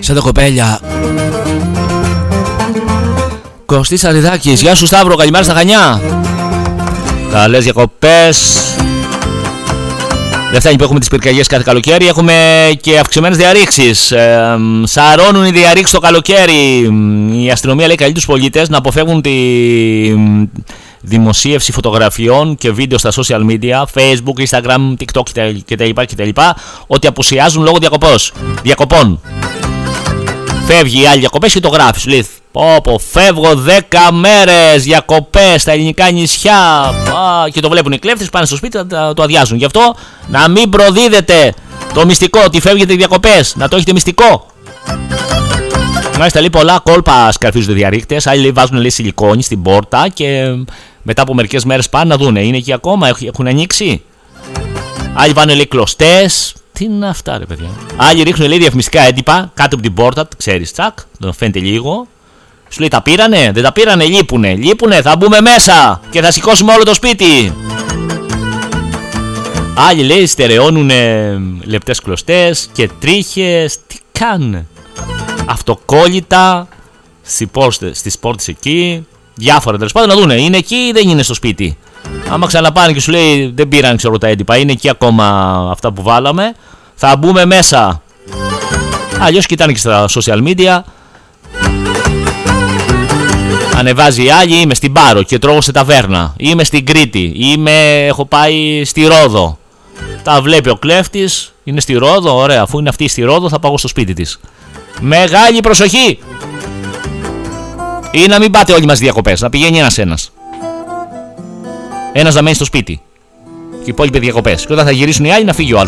Σαν τα κοπέλια. Κωστής Αριδάκης, γεια σου Σταύρο, καλημέρα στα Χανιά. Καλές διακοπές. Δεν φτάνει που έχουμε τις πυρκαγιές κάθε καλοκαίρι, έχουμε και αυξημένες διαρρήξεις. Σαρώνουν οι διαρρήξεις το καλοκαίρι. Η αστυνομία λέει καλεί τους πολίτες να αποφεύγουν τη δημοσίευση φωτογραφιών και βίντεο στα social media, Facebook, Instagram, TikTok κτλ. Ότι απουσιάζουν λόγω διακοπών. Φεύγει η άλλη διακοπές και το γράφει. Σου λέει φεύγω 10 μέρες διακοπές στα ελληνικά νησιά. Και το βλέπουν οι κλέφτες, πάνε στο σπίτι, το αδειάζουν. Γι' αυτό να μην προδίδετε το μυστικό ότι φεύγετε διακοπές. Να το έχετε μυστικό. Μάλιστα λέει πολλά κόλπα σκαρφίζονται διαρρήκτες. Άλλοι λέει, βάζουν λέει, σιλικόνη στην πόρτα και μετά από μερικές μέρες πάνε να δούνε. Είναι εκεί ακόμα, έχουν ανοίξει. Άλλοι πάνε λέει κλωστές. Τι είναι αυτά ρε παιδιά. Άλλοι ρίχνουν λέει διαφημιστικά έντυπα κάτω από την πόρτα. Ξέρεις, τσακ, τον φαίνεται λίγο. Σου λέει τα πήρανε, δεν τα πήρανε, λείπουνε, θα μπούμε μέσα και θα σηκώσουμε όλο το σπίτι. Άλλοι λέει στερεώνουν λεπτές κλωστές και τρίχες. Τι κάνουν. Αυτοκόλλητα στις πόρτες εκεί. Διάφορα τέλος πάντων να δούνε. Είναι εκεί ή δεν είναι στο σπίτι. Άμα ξαναπάνε και σου λέει δεν πήραν ξέρω τα έντυπα, είναι εκεί ακόμα αυτά που βάλαμε, θα μπούμε μέσα. Αλλιώς κοιτάνε και στα social media. Ανεβάζει η άλλη, είμαι στην Πάρο και τρώγω σε ταβέρνα. Είμαι στην Κρήτη, έχω πάει στη Ρόδο. Τα βλέπει ο κλέφτης, είναι στη Ρόδο, ωραία, αφού είναι αυτή στη Ρόδο θα πάω στο σπίτι της. Μεγάλη προσοχή! Ή να μην πάτε όλοι μας διακοπές, να πηγαίνει ένας. Ένας να μένει στο σπίτι και οι υπόλοιποι διακοπές. Και όταν θα γυρίσουν οι άλλοι να φύγει ο άλλος.